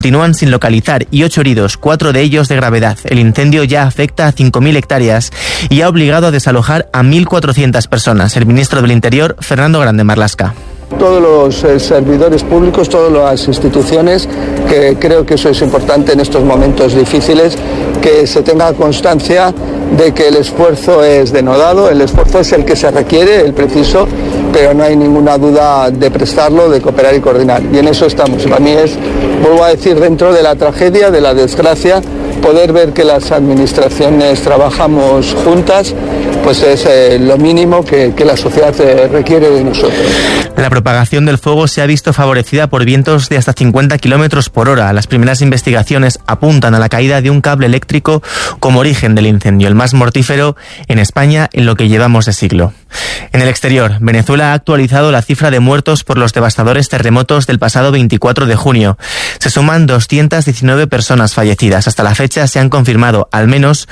continúan sin localizar y 8 heridos, 4 de ellos de gravedad. El incendio ya afecta a 5.000 hectáreas y ha obligado a desalojar a 1.400 personas. El ministro del Interior, Fernando Grande Marlaska. Todos los servidores públicos, todas las instituciones, que creo que eso es importante en estos momentos difíciles, que se tenga constancia de que el esfuerzo es denodado, el esfuerzo es el que se requiere, el preciso, pero no hay ninguna duda de prestarlo, de cooperar y coordinar. Y en eso estamos. Para mí es, vuelvo a decir, dentro de la tragedia, de la desgracia, poder ver que las administraciones trabajamos juntas, pues es lo mínimo que la sociedad requiere de nosotros. La propagación del fuego se ha visto favorecida por vientos de hasta 50 kilómetros por hora. Las primeras investigaciones apuntan a la caída de un cable eléctrico como origen del incendio, el más mortífero en España en lo que llevamos de siglo. En el exterior, Venezuela ha actualizado la cifra de muertos por los devastadores terremotos del pasado 24 de junio. Se suman 219 personas fallecidas. Hasta la fecha se han confirmado al menos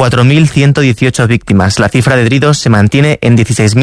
4.118 víctimas. La cifra de heridos se mantiene en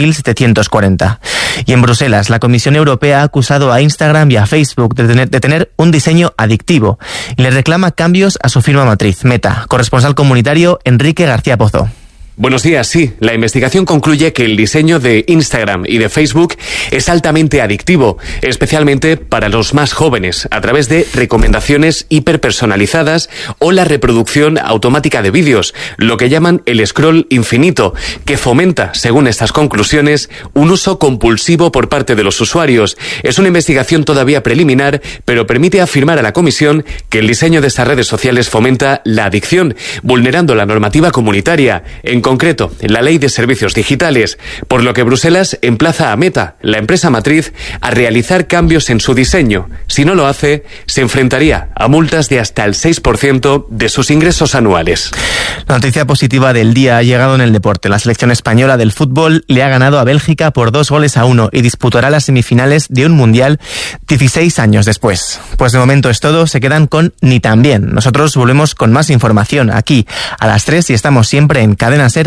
16.740. Y en Bruselas, la Comisión Europea ha acusado a Instagram y a Facebook de tener un diseño adictivo y le reclama cambios a su firma matriz, Meta. Corresponsal comunitario, Enrique García Pozo. Buenos días, sí. La investigación concluye que el diseño de Instagram y de Facebook es altamente adictivo, especialmente para los más jóvenes, a través de recomendaciones hiperpersonalizadas o la reproducción automática de vídeos, lo que llaman el scroll infinito, que fomenta, según estas conclusiones, un uso compulsivo por parte de los usuarios. Es una investigación todavía preliminar, pero permite afirmar a la Comisión que el diseño de estas redes sociales fomenta la adicción, vulnerando la normativa comunitaria, en concreto, la Ley de Servicios Digitales, por lo que Bruselas emplaza a Meta, la empresa matriz, a realizar cambios en su diseño. Si no lo hace, se enfrentaría a multas de hasta el 6% de sus ingresos anuales. La noticia positiva del día ha llegado en el deporte. La selección española del fútbol le ha ganado a Bélgica por 2-1 y disputará las semifinales de un mundial 16 años después. Pues de momento es todo, se quedan con Ni tan bien. Nosotros volvemos con más información aquí a las 3 y estamos siempre en cadenaser.com.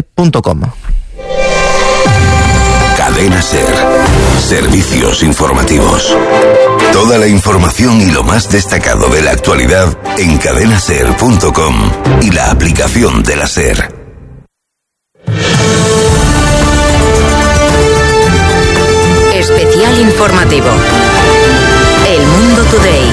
Cadena Ser. Servicios informativos. Toda la información y lo más destacado de la actualidad en cadenaser.com y la aplicación de la Ser. Especial informativo. El Mundo Today.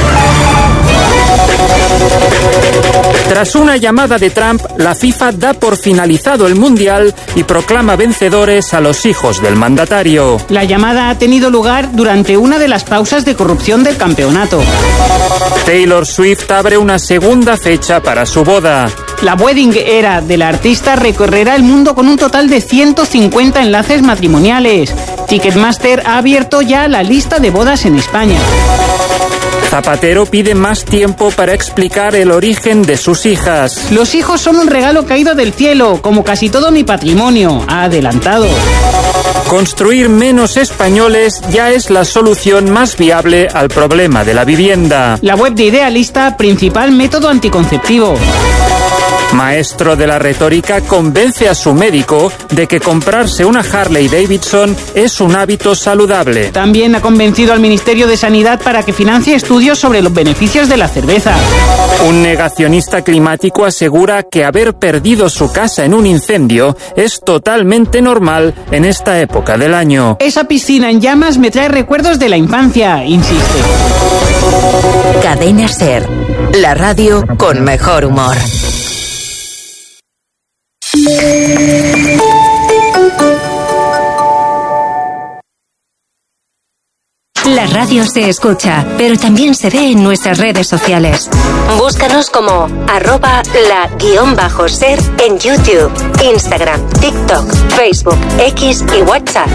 Tras una llamada de Trump, la FIFA da por finalizado el Mundial y proclama vencedores a los hijos del mandatario. La llamada ha tenido lugar durante una de las pausas de corrupción del campeonato. Taylor Swift abre una segunda fecha para su boda. La wedding era de la artista recorrerá el mundo con un total de 150 enlaces matrimoniales. Ticketmaster ha abierto ya la lista de bodas en España. Zapatero pide más tiempo para explicar el origen de sus hijas. Los hijos son un regalo caído del cielo, como casi todo mi patrimonio, ha adelantado. Construir menos españoles ya es la solución más viable al problema de la vivienda. La web de Idealista, principal método anticonceptivo. Maestro de la retórica convence a su médico de que comprarse una Harley Davidson es un hábito saludable. También ha convencido al Ministerio de Sanidad para que financie estudios sobre los beneficios de la cerveza. Un negacionista climático asegura que haber perdido su casa en un incendio es totalmente normal en esta época del año. Esa piscina en llamas me trae recuerdos de la infancia, insiste. Cadena Ser, la radio con mejor humor. La radio se escucha, pero también se ve en nuestras redes sociales. Búscanos como @la_ser en YouTube, Instagram, TikTok, Facebook, X y WhatsApp.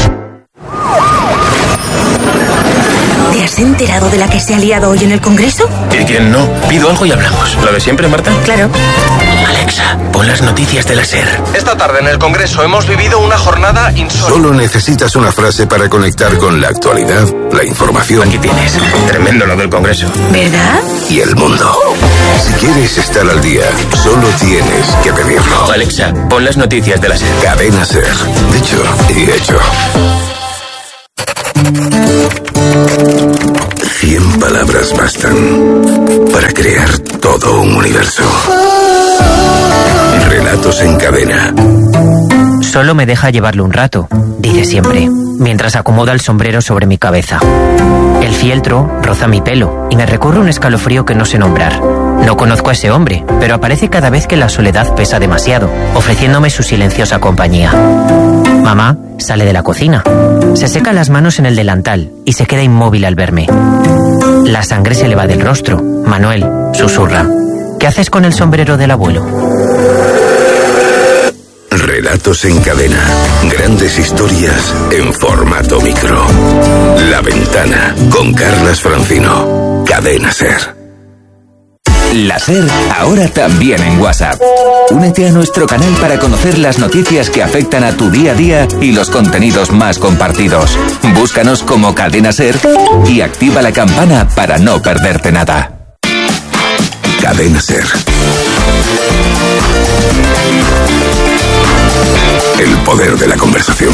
¿Te has enterado de la que se ha liado hoy en el Congreso? ¿Y quién no? Pido algo y hablamos. ¿Lo de siempre, Marta? Claro. Alexa, pon las noticias de la SER. Esta tarde en el Congreso hemos vivido una jornada insólita. Solo necesitas una frase para conectar con la actualidad, la información. Aquí tienes. Tremendo lo del Congreso. ¿Verdad? Y el mundo. Si quieres estar al día, solo tienes que pedirlo. Alexa, pon las noticias de la SER. Cadena SER. Dicho y hecho. 100 palabras bastan para crear todo un universo. Relatos en cadena. Solo me deja llevarlo un rato, dice siempre, mientras acomoda el sombrero sobre mi cabeza. El fieltro roza mi pelo y me recorre un escalofrío que no sé nombrar. No conozco a ese hombre, pero aparece cada vez que la soledad pesa demasiado, ofreciéndome su silenciosa compañía. Mamá sale de la cocina. Se seca las manos en el delantal y se queda inmóvil al verme. La sangre se le va del rostro. Manuel susurra: ¿qué haces con el sombrero del abuelo? Relatos en cadena. Grandes historias en formato micro. La Ventana, con Carlas Francino. Cadena Ser. La SER, ahora también en WhatsApp. Únete a nuestro canal para conocer las noticias que afectan a tu día a día y los contenidos más compartidos. Búscanos como Cadena SER y activa la campana para no perderte nada. Cadena Ser. El poder de la conversación.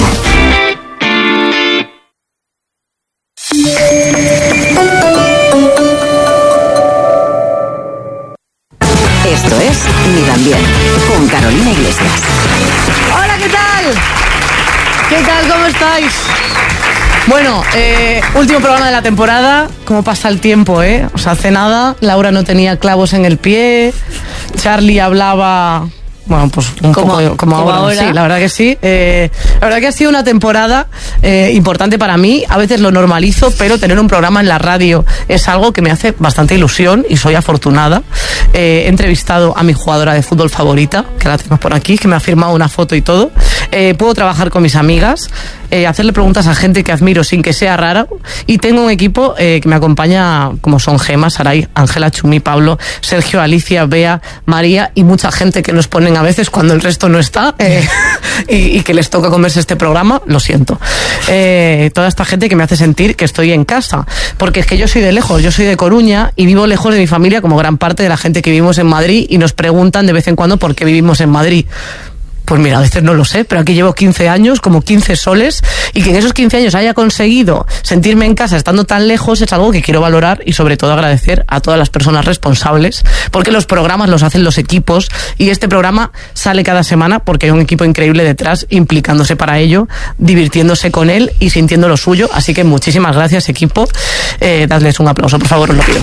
Esto es Ni También, con Carolina Iglesias. Hola, ¿qué tal? ¿Qué tal? ¿Cómo estáis? Bueno, último programa de la temporada. ¿Cómo pasa el tiempo, O sea, hace nada, Laura no tenía clavos en el pie, Charlie hablaba... Bueno, pues un poco como ahora. Sí, la verdad que sí. La verdad que ha sido una temporada importante para mí. A veces lo normalizo, pero tener un programa en la radio es algo que me hace bastante ilusión y soy afortunada. He entrevistado a mi jugadora de fútbol favorita, que la tenemos por aquí, que me ha firmado una foto y todo. Puedo trabajar con mis amigas, hacerle preguntas a gente que admiro sin que sea rara. Y tengo un equipo que me acompaña, como son Gema, Saray, Ángela, Chumi, Pablo, Sergio, Alicia, Bea, María y mucha gente que nos ponen a veces cuando el resto no está y que les toca comerse este programa, lo siento. Toda esta gente que me hace sentir que estoy en casa, porque es que yo soy de lejos, yo soy de Coruña y vivo lejos de mi familia como gran parte de la gente que vivimos en Madrid y nos preguntan de vez en cuando por qué vivimos en Madrid. Pues mira, a veces no lo sé, pero aquí llevo 15 años, como 15 soles, y que en esos 15 años haya conseguido sentirme en casa estando tan lejos es algo que quiero valorar y sobre todo agradecer a todas las personas responsables, porque los programas los hacen los equipos y este programa sale cada semana porque hay un equipo increíble detrás implicándose para ello, divirtiéndose con él y sintiendo lo suyo, así que muchísimas gracias, equipo. Dadles un aplauso, por favor, os lo pido.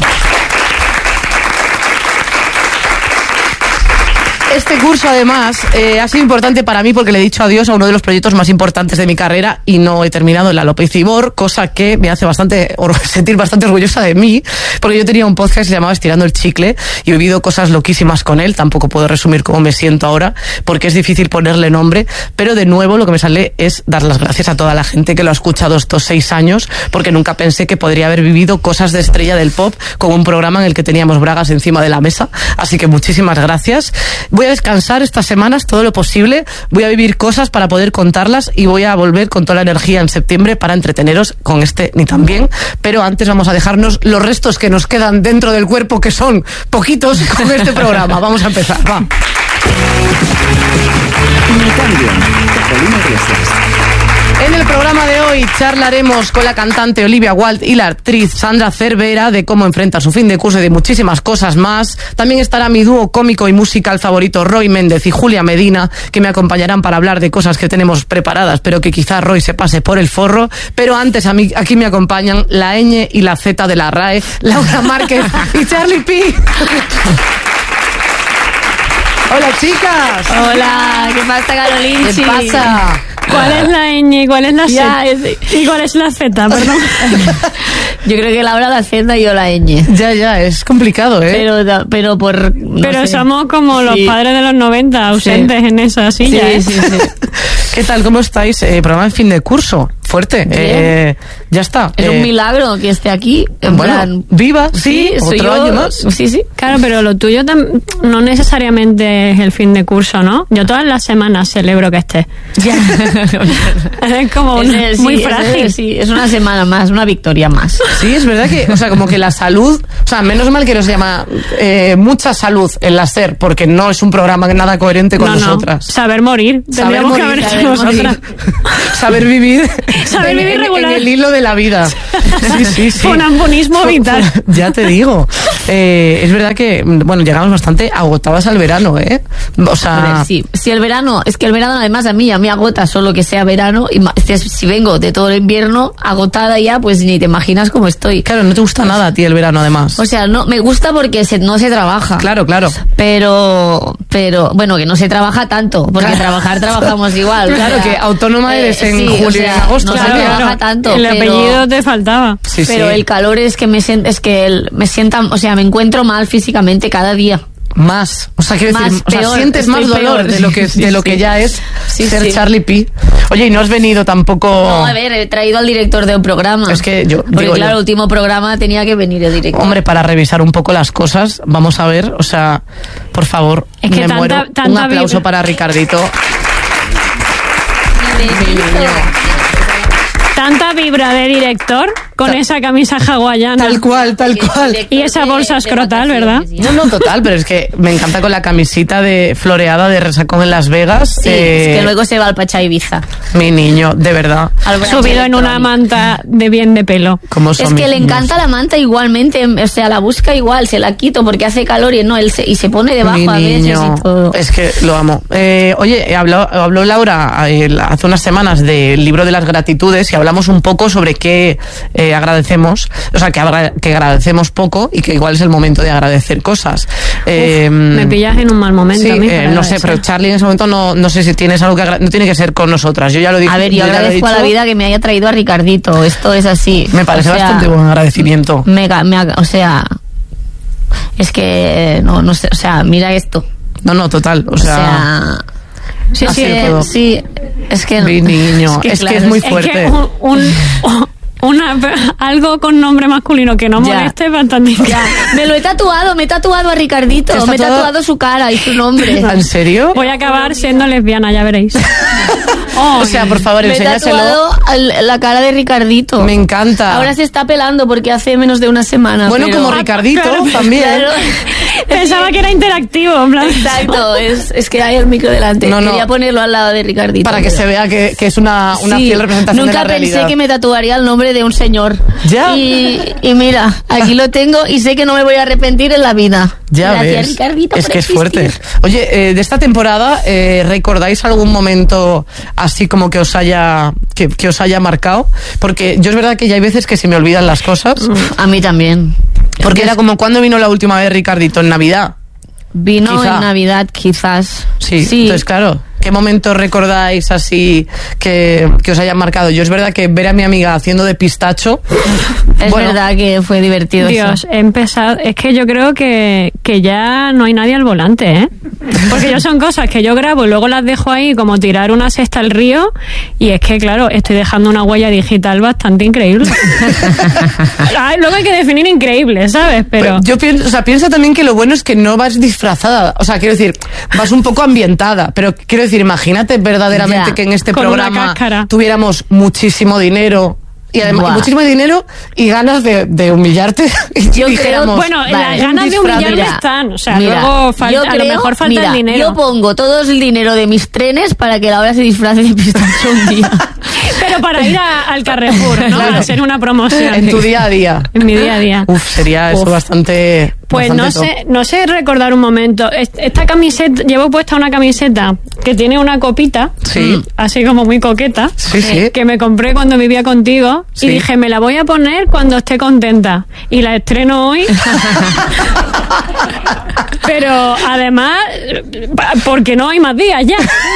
Este curso, además, ha sido importante para mí porque le he dicho adiós a uno de los proyectos más importantes de mi carrera y no he terminado en la López Ibor, cosa que me hace sentir bastante orgullosa de mí, porque yo tenía un podcast que se llamaba Estirando el Chicle y he vivido cosas loquísimas con él. Tampoco puedo resumir cómo me siento ahora porque es difícil ponerle nombre, pero de nuevo lo que me sale es dar las gracias a toda la gente que lo ha escuchado estos 6 años, porque nunca pensé que podría haber vivido cosas de estrella del pop con un programa en el que teníamos bragas encima de la mesa, así que muchísimas gracias. Voy a descansar estas semanas todo lo posible, voy a vivir cosas para poder contarlas y voy a volver con toda la energía en septiembre para entreteneros con este Ni También, pero antes vamos a dejarnos los restos que nos quedan dentro del cuerpo, que son poquitos, con este programa. Vamos a empezar, va. Ni También, Carolina Iglesias. En el programa de hoy charlaremos con la cantante Olivia Wilde y la actriz Sandra Cervera de cómo enfrenta su fin de curso y de muchísimas cosas más. También estará mi dúo cómico y musical favorito, Roy Méndez y Julia Medina, que me acompañarán para hablar de cosas que tenemos preparadas, pero que quizá Roy se pase por el forro. Pero antes aquí me acompañan la ñ y la Z de la RAE, Laura Márquez y Charlie P. Hola, chicas. Hola, ¿qué pasa, Carolina? ¿Qué pasa? ¿Cuál es la ñ? ¿Cuál es la Z? ¿Y cuál es la Z? Perdón. Yo creo que Laura la Z y yo la ñ. Ya, es complicado, Pero por... No sé. Somos como los padres de los 90, ausentes en esa silla. Sí. ¿Qué tal? ¿Cómo estáis? Programa de fin de curso. Fuerte. Ya está. Es un milagro que esté aquí. En plan, viva, sí, otro año más. Sí. Claro, pero lo tuyo no necesariamente es el fin de curso, ¿no? Yo todas las semanas celebro que estés. Ya. Es como muy frágil. Sí, es una semana más, una victoria más. Sí, es verdad que, o sea, como que la salud, o sea, menos mal que nos llama mucha salud en la SER, porque no es un programa nada coherente con nosotras. Saber morir. Tendríamos que haber hecho nosotras. Saber vivir Saber vivir regular. En el hilo de la vida. Sí. Funambulismo vital. Ya te digo. Es verdad que, bueno, llegamos bastante agotadas al verano, ¿eh? O sea... Sí, el verano, es que el verano además a mí agota solo que sea verano, y si vengo de todo el invierno agotada ya, pues ni te imaginas cómo estoy. Claro, no te gusta nada a ti el verano además. O sea, no, me gusta porque no se trabaja. Claro. Pero, bueno, que no se trabaja tanto, porque trabajamos igual. Claro, que autónoma eres en julio y en agosto. No se trabaja tanto. El apellido te faltaba. Pero el calor es que me sienta, o sea, me encuentro mal físicamente cada día. Más, o sea, quiero decir, peor, sientes más dolor de lo que ya es ser Charlie P. Oye, y no has venido tampoco. No, a ver, he traído al director de un programa. Es que porque el último programa tenía que venir el director. Hombre, para revisar un poco las cosas, vamos a ver, o sea, por favor, es que muero. Un aplauso para Ricardito. Tanta vibra de director con esa camisa hawaiana. Tal cual. Y esa bolsa escrotal, ¿verdad? No, total, pero es que me encanta con la camisita de floreada de Resacón en Las Vegas. Sí, es que luego se va al Pacha Ibiza. Mi niño, de verdad. Subido en una manta de bien de pelo. Es que le encanta la manta igualmente, o sea, la busca igual, se la quito porque hace calor y se pone debajo a veces y todo. Es que lo amo. Oye, habló Laura hace unas semanas del libro de las gratitudes y hablamos un poco sobre qué agradecemos, o sea, que agradecemos poco y que igual es el momento de agradecer cosas. Me pillas en un mal momento. Sí, no sé, pero Charlie en ese momento no sé si tienes algo que no tiene que ser con nosotras. Yo ya lo dije. A ver, yo agradezco a la vida que me haya traído a Ricardito. Esto es así. Me parece bastante buen agradecimiento. O sea, es que no sé, o sea, mira esto. No, total, o sea sí, es que mi niño, es que es muy fuerte. Es que algo con nombre masculino que no moleste es bastante difícil. Me he tatuado a Ricardito, me he tatuado su cara y su nombre. ¿En serio? Voy a acabar siendo lesbiana, ya veréis. O sea, por favor, enséñaselo. Me he tatuado la cara de Ricardito. Me encanta. Ahora se está pelando porque hace menos de una semana. Bueno, pero... como Ricardito también. Claro. Pensaba que era interactivo, en plan. Exacto, es que hay el micro delante. Quería ponerlo al lado de Ricardito. Para que se vea que es una fiel representación de la realidad. Nunca pensé que me tatuaría el nombre de un señor. Ya. Y mira, aquí lo tengo y sé que no me voy a arrepentir en la vida. Ya Gracias, ves. Ricardito, es que es fuerte. Oye, de esta temporada, ¿recordáis algún momento así como que os haya marcado? Porque yo es verdad que ya hay veces que se me olvidan las cosas. A mí también. Porque era como, ¿cuándo vino la última vez Ricardito? ¿En Navidad? Vino en Navidad, quizás. Sí, entonces claro, ¿qué momento recordáis así que os hayan marcado? Yo es verdad que ver a mi amiga haciendo de pistacho... Es verdad que fue divertido. Dios, he empezado... Es que yo creo que ya no hay nadie al volante, ¿eh? Porque yo son cosas que yo grabo y luego las dejo ahí como tirar una cesta al río y es que, claro, estoy dejando una huella digital bastante increíble. Luego hay que definir increíble, ¿sabes? Pero yo pienso también que lo bueno es que no vas disfrazada. O sea, quiero decir, vas un poco ambientada, pero quiero decir, imagínate verdaderamente que en este programa tuviéramos muchísimo dinero y además muchísimo dinero y ganas de humillarte. Yo creo, bueno, las ganas de humillarme están, o sea, luego falta, a lo mejor falta el dinero. Yo pongo todo el dinero de mis trenes para que Laura se disfrace de pistacho un día. Pero para ir al Carrefour, ¿no? Claro. A hacer una promoción. En tu día a día. En mi día a día. Sería eso bastante... Pues no sé recordar un momento. Esta camiseta, llevo puesta una camiseta que tiene una copita, así como muy coqueta, que me compré cuando vivía contigo y dije, me la voy a poner cuando esté contenta. Y la estreno hoy. Pero además, porque no hay más días ya. O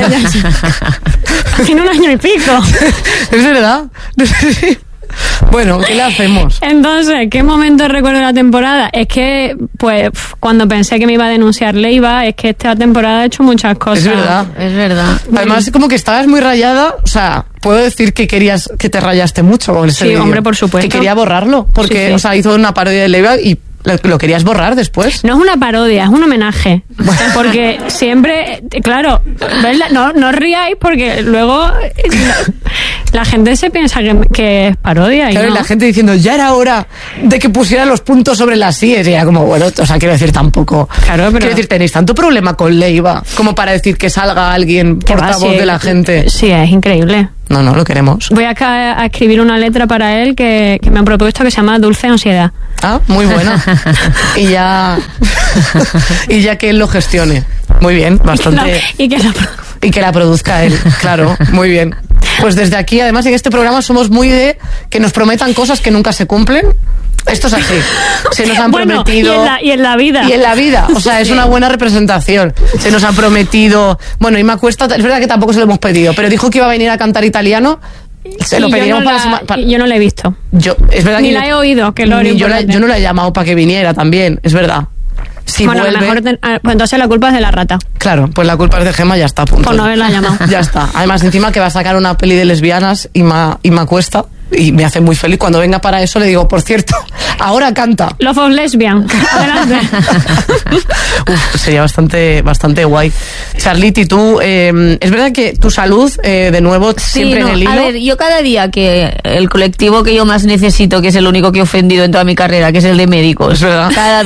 sea, en un año y pico. Es verdad. Bueno, ¿qué le hacemos? Entonces, ¿qué momento recuerdo de la temporada? Es que, pues, cuando pensé que me iba a denunciar Leiva, es que esta temporada he hecho muchas cosas. Es verdad. Además, como que estabas muy rayada, o sea, puedo decir que te rayaste mucho con ese vídeo. Hombre, por supuesto. Que quería borrarlo, porque, o sea, hizo una parodia de Leiva y ¿Lo querías borrar después? No es una parodia, es un homenaje. Porque siempre, claro, no os ríais porque luego la gente se piensa que es parodia. Claro, y la gente diciendo, ya era hora de que pusieran los puntos sobre las íes. Y era como, bueno, o sea, quiero decir, tampoco. Claro, pero... Quiero decir, tenéis tanto problema con Leiva como para decir que salga alguien portavoz de la gente. Sí, es increíble. No, lo queremos. Voy a escribir una letra para él que me han propuesto que se llama Dulce Ansiedad. Ah, muy buena. y ya que él lo gestione. Muy bien, bastante. Y que la produzca él, claro, muy bien. Pues desde aquí, además, en este programa somos muy de que nos prometan cosas que nunca se cumplen. Esto es así. Se nos han prometido... Y en la vida. Y en la vida. O sea, es una buena representación. Se nos han prometido... Bueno, Inma Cuesta, es verdad que tampoco se lo hemos pedido, pero dijo que iba a venir a cantar italiano. Se lo pedimos yo no la he visto. Es verdad ni que la he oído, que lo yo no la he llamado para que viniera también, es verdad. Si bueno, vuelve... a lo mejor pues entonces la culpa es de la rata. Claro, pues la culpa es de Gemma, ya está. Punto. Por no haberla llamado. Ya está. Además, encima que va a sacar una peli de lesbianas, Inma Cuesta, y me hace muy feliz. Cuando venga para eso le digo, por cierto, ahora canta. Love of Lesbian. Adelante. Sería bastante guay. Charliti, tú, es verdad que tu salud, de nuevo, siempre en el hilo. A ver, yo cada día que el colectivo que yo más necesito, que es el único que he ofendido en toda mi carrera, que es el de médicos, es verdad. cada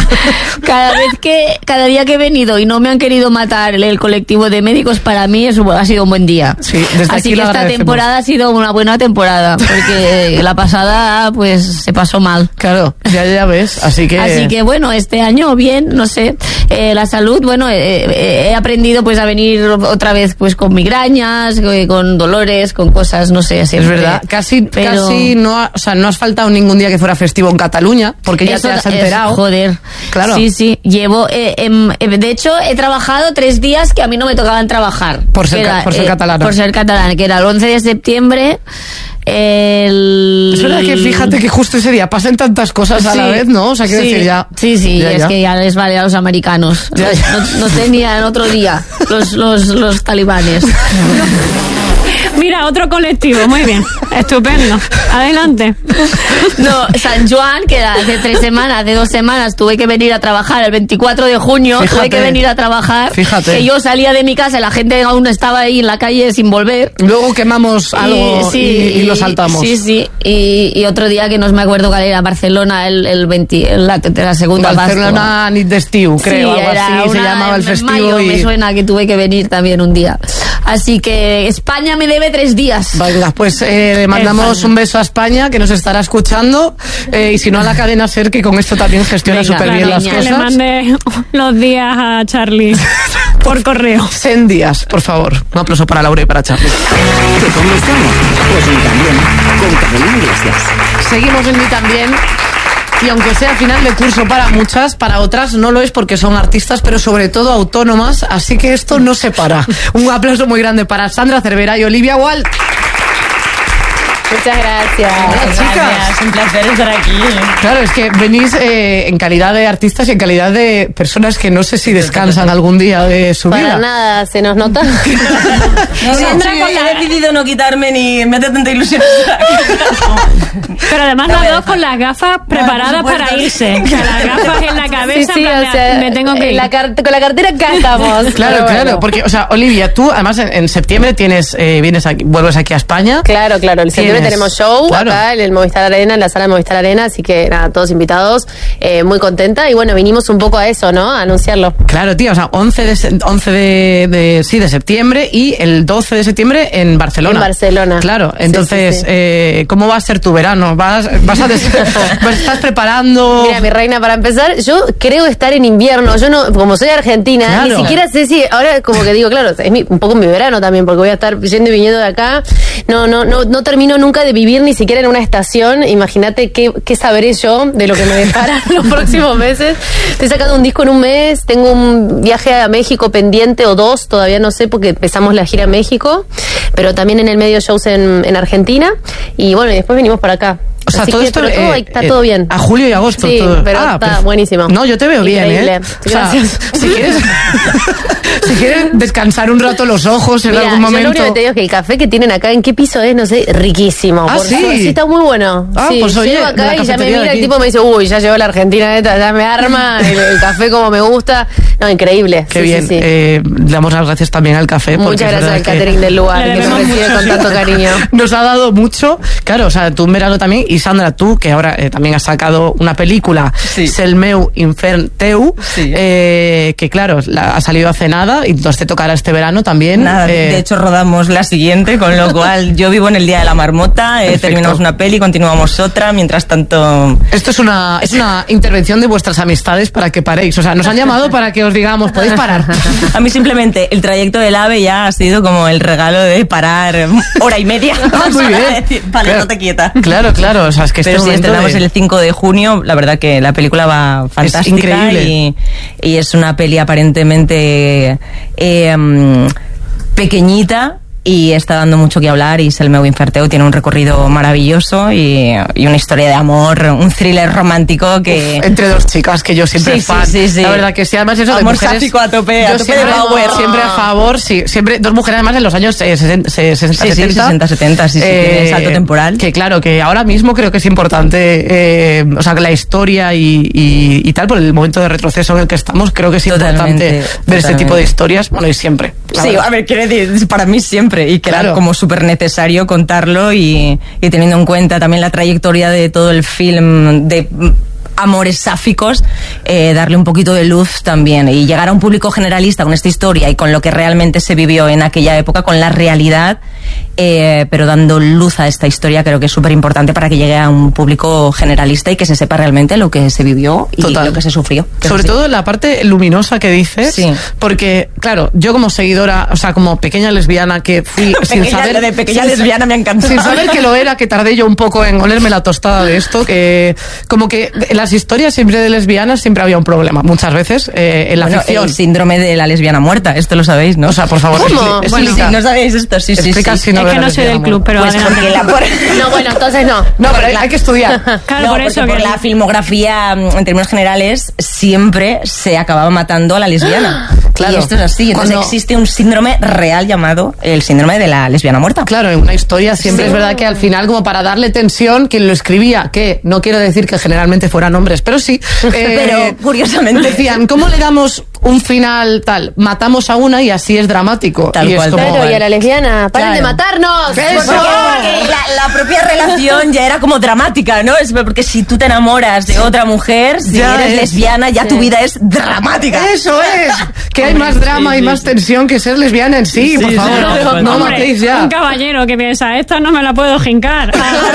día que he venido y no me han querido matar el colectivo de médicos, para mí ha sido un buen día. Sí, desde así aquí que esta temporada ha sido una buena temporada, porque la pasada pues se pasó mal. Claro, ya ves, así que bueno, este año bien, no sé, la salud, bueno, he aprendido pues a venir otra vez pues con migrañas, con dolores, con cosas, no sé, siempre. Es verdad, casi no, no has faltado ningún día que fuera festivo en Cataluña, porque ya te has enterado. Joder, claro. Sí, llevo, de hecho he trabajado 3 días que a mí no me tocaban trabajar. Por ser catalana. Por ser catalana, que era el 11 de septiembre. Es verdad que fíjate que justo ese día pasan tantas cosas a la vez, ¿no? O sea, quiero decir ya. Sí, es que ya les vale a los americanos. No tenían otro día los talibanes. Mira, otro colectivo, muy bien, estupendo, adelante. No, San Joan, que hace 2 semanas tuve que venir a trabajar, el 24 de junio tuve que venir a trabajar, que yo salía de mi casa y la gente aún estaba ahí en la calle sin volver. Luego quemamos algo y lo saltamos. Sí, y otro día que no me acuerdo cuál era, Barcelona, el 20, la segunda Barcelona Nit d'Estiu, creo, algo así se llamaba el festivo. Mayo, me suena que tuve que venir también un día. Así que España me debe 3 días. Venga, pues mandamos un beso a España, que nos estará escuchando, y si no a la cadena SER, que con esto también gestiona súper bien las cosas. Que le mande los días a Charlie por correo. 100 días, por favor. Un aplauso para Laura y para Charlie. ¿Que cómo estamos? Pues ni también, con Carolina Iglesias. Seguimos en Ni También. Y aunque sea final de curso para muchas, para otras no lo es porque son artistas, pero sobre todo autónomas, así que esto no se para. Un aplauso muy grande para Sandra Cervera y Olivia Wall. Muchas gracias. Hola, chicas. Es un placer estar aquí. Claro, es que venís en calidad de artistas y en calidad de personas que no sé si descansan algún día de su vida. Para nada, ¿se nos nota? He decidido no quitarme ni meter tanta ilusión. Pero además las dos con las gafas preparadas para irse. Con las gafas en la cabeza, sí, o sea, me tengo que ir. Con la cartera acá estamos. Claro, porque, o sea, Olivia, tú además en septiembre vuelves aquí a España. Claro, en septiembre tenemos show acá en el Movistar Arena, en la sala de Movistar Arena, así que nada, todos invitados, muy contenta y bueno, vinimos un poco a eso, ¿no? A anunciarlo. Claro, tía, o sea, 11 de septiembre y el 12 de septiembre en Barcelona. En Barcelona. Claro, entonces, sí. ¿cómo va a ser tu verano? ¿Estás preparando? Mira, mi reina, para empezar, yo creo estar en invierno, yo no, como soy argentina, claro, ni siquiera sé si, ahora como que digo, claro, es un poco mi verano también, porque voy a estar yendo y viniendo de acá, no termino nunca de vivir ni siquiera en una estación. Imagínate qué sabré yo de lo que me depara los próximos meses. Estoy sacando un disco en un mes, tengo un viaje a México pendiente o 2, todavía no sé porque empezamos la gira a México, pero también en el medio shows en Argentina y bueno, y después venimos para acá. O sea, todo esto está todo bien. A julio y agosto. Sí, todo. pero está buenísimo. No, yo te veo increíble. bien, ¿eh? Gracias. O sea, si quieres, Si quieren descansar un rato los ojos en algún momento. Yo lo único que te digo es que el café que tienen acá, ¿en qué piso es? No sé, riquísimo. Sí, está muy bueno. Sí, pues oye, llego acá y ya me mira el tipo, me dice, uy, ya llegó la Argentina esta, ya me arma el café como me gusta. No, increíble. Qué bien. Le damos las gracias también al café. Muchas gracias al catering del lugar, que nos recibe con tanto cariño. Nos ha dado mucho. Claro, o sea, tú en verano también, y Sandra, tú, que ahora también has sacado una película, El meu infern teu, que claro, ha salido hace nada, y entonces te tocará este verano también. Nada, de hecho rodamos la siguiente, con lo cual yo vivo en el Día de la Marmota, terminamos una peli, continuamos otra, mientras tanto... Esto es una intervención de vuestras amistades para que paréis, o sea, nos han llamado para que os digamos, podéis parar. A mí simplemente el trayecto del AVE ya ha sido como el regalo de parar hora y media. Muy bien. Decir, vale, claro, no te quieta. Claro, o sea, es que pero sí, estrenamos el 5 de junio, la verdad que la película va fantástica. Es increíble. Y es una peli aparentemente pequeñita, y está dando mucho que hablar, y El meu infern teu tiene un recorrido maravilloso y una historia de amor, un thriller romántico que... entre dos chicas, que yo siempre fan. Sí. La verdad que sí, además eso amor de mujeres... sáfico a tope, yo siempre, de power. Siempre a favor, sí. Siempre, dos mujeres además en los años 60, 60-70, tiene salto temporal. Que claro, que ahora mismo creo que es importante, o sea, que la historia y tal, por el momento de retroceso en el que estamos, creo que es importante ver este tipo de historias, bueno, y siempre. Sí, a ver, quiero decir, para mí siempre, y que era como súper necesario contarlo, y teniendo en cuenta también la trayectoria de todo el film de amores sáficos, darle un poquito de luz también y llegar a un público generalista con esta historia y con lo que realmente se vivió en aquella época, con la realidad, pero dando luz a esta historia, creo que es súper importante para que llegue a un público generalista y que se sepa realmente lo que se vivió y lo que se sufrió. Sobre todo la parte luminosa que dices, porque claro, yo como seguidora, o sea, como pequeña lesbiana que fui sin saber... de pequeña lesbiana me ha encantado. Sin saber que lo era, que tardé yo un poco en olerme la tostada de esto, que como que las historias siempre de lesbianas siempre había un problema, muchas veces, en la ficción. El síndrome de la lesbiana muerta, esto lo sabéis, ¿no? O sea, por favor, ¿cómo? Bueno, si no sabéis esto, sí. Es que no soy del club, pero pues porque no, bueno, entonces no. No, pero hay que estudiar. Claro, por eso por la filmografía, en términos generales, siempre se acababa matando a la lesbiana. Claro. Y esto es así. Entonces existe un síndrome real llamado el síndrome de la lesbiana muerta. Claro, en una historia siempre es verdad que al final, como para darle tensión, quien lo escribía, que no quiero decir que generalmente fueran hombres, pero sí. Pero curiosamente decían, ¿cómo le damos un final tal? Matamos a una y así es dramático. Tal cual. Claro, y a la lesbiana, ¡paren de matarnos! ¡Eso! La propia relación ya era como dramática, ¿no? Es porque si tú te enamoras de otra mujer, si eres lesbiana, ya tu vida es dramática. ¡Eso es! Que hay más drama y más tensión que ser lesbiana en sí, por favor. No matéis ya. Un caballero que piensa, esta no me la puedo jincar.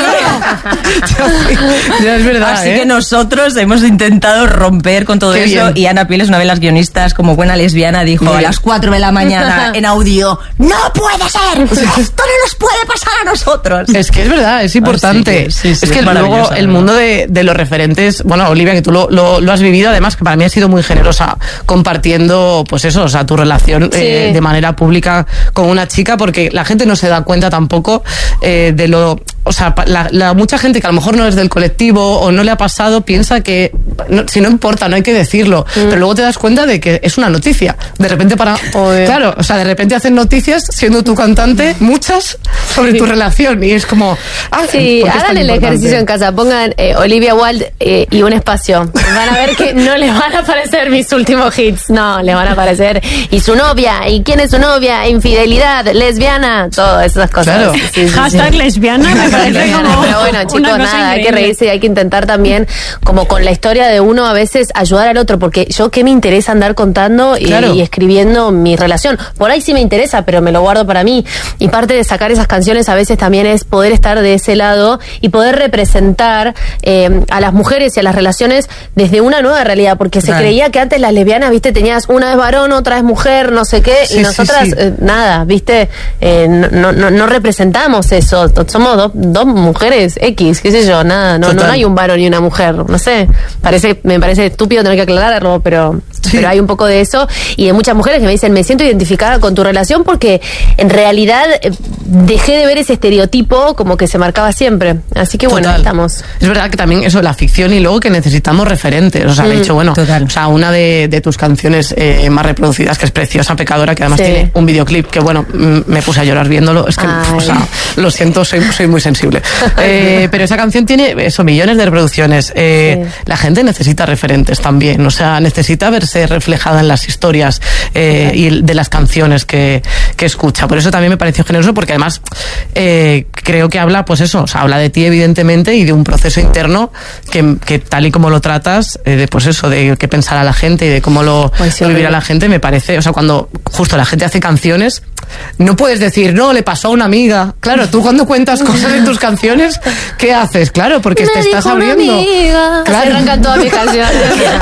Ya es verdad. Así que nosotros hemos intentado romper con todo eso, bien. Y Ana Piles, una de las guionistas, como buena lesbiana, dijo a las 4 de la mañana en audio: ¡no puede ser! Esto no nos puede pasar a nosotros. Es que es verdad, es importante. Es que luego el mundo de los referentes, bueno, Olivia, que tú lo has vivido, además, que para mí has sido muy generosa compartiendo, pues eso, o sea, tu relación de manera pública con una chica, porque la gente no se da cuenta tampoco de lo... O sea, mucha gente que a lo mejor no es del colectivo o no le ha pasado piensa que si no importa, no hay que decirlo, pero luego te das cuenta de que es una noticia. De repente claro, o sea, de repente hacen noticias siendo tu cantante, muchas, sobre tu relación, y es como... sí, hagan el ejercicio en casa, pongan Olivia Wilde y un espacio. Van a ver que no les van a aparecer mis últimos hits, no, les van a aparecer y su novia, y quién es su novia, infidelidad, lesbiana, todas esas cosas. Claro. Hashtag lesbiana me parece como... Pero bueno, chicos, nada, hay que reírse y hay que intentar también, como con la historia de uno, a veces ayudar al otro, porque yo qué me interesa andar contando y escribiendo mi relación. Por ahí sí me interesa, pero me lo guardo para mí. Y parte de sacar esas canciones a veces también es poder estar de ese lado y poder representar a las mujeres y a las relaciones desde una nueva realidad, porque se creía que antes las lesbianas, viste, tenías una es varón, otra es mujer, no sé qué, y nosotras nada, viste, no representamos eso. Somos dos mujeres X, qué sé yo, nada, no hay un varón y una mujer, no sé, me parece estúpido tener que aclararlo, pero pero hay un poco de eso, y de muchas mujeres que me dicen, me siento identificada con tu relación porque en realidad dejé de ver ese estereotipo como que se marcaba siempre. Así que bueno, estamos. Es verdad que también eso, la ficción, y luego que necesitamos referentes. O sea, de hecho, bueno, o sea, una de tus canciones más reproducidas, que es Preciosa Pecadora, que además tiene un videoclip que, bueno, me puse a llorar viéndolo. Es que, o sea, lo siento, soy muy sensible. Pero esa canción tiene eso, millones de reproducciones. La gente necesita referentes también. O sea, necesita verse reflejada en las historias y de las canciones que escucha. Por eso también me pareció generoso, porque además creo que habla, pues eso, o sea, habla de ti evidentemente y de un proceso interno que tal y como lo tratas, pues eso, de qué pensará la gente y de cómo lo vivirá la gente, me parece, o sea, cuando justo la gente hace canciones, no puedes decir, no, le pasó a una amiga. Claro, tú cuando cuentas cosas en tus canciones, ¿qué haces? Claro, porque te estás abriendo. Amiga. Claro, arrancan todas mis canciones.